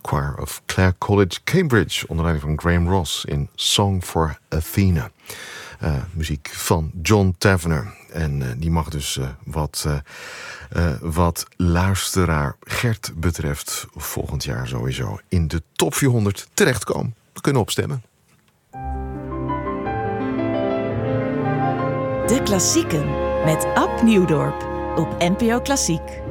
Choir of Clare College, Cambridge, onder leiding van Graham Ross in Song for Athena. Muziek van John Tavener. En die mag dus wat luisteraar Gert betreft volgend jaar sowieso in de top 400 terechtkomen. We kunnen opstemmen. De Klassieken met Ab Nieuwdorp op NPO Klassiek.